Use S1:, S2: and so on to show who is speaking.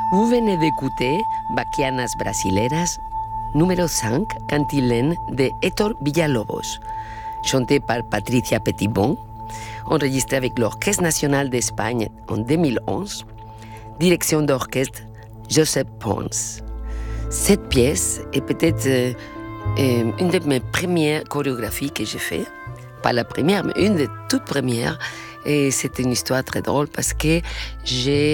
S1: Vous venez d'écouter Baquianas Brasileras, numéro 5, Cantilène de Héctor Villalobos, chanté par Patricia Petitbon, enregistré avec l'Orchestre national d'Espagne en 2011, direction d'orchestre Josep Pons. Cette pièce est peut-être une de mes premières chorégraphies que j'ai fait. Pas la première, mais une des toutes premières. Et c'est une histoire très drôle parce que j'ai